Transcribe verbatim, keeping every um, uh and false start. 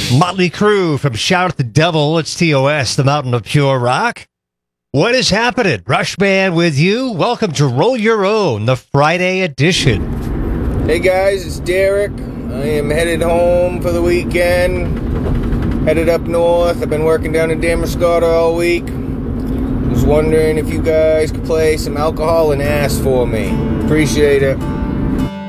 Motley Crue from Shout at the Devil. It's T O S, the Mountain of Pure Rock. What is happening? Rush Band with you. Welcome to Roll Your Own, the Friday edition. Hey guys, it's Derek. I am headed home for the weekend. Headed up north. I've been working down in Damascotta all week. Was wondering if you guys could play some Alcohol and Ass for me. Appreciate it.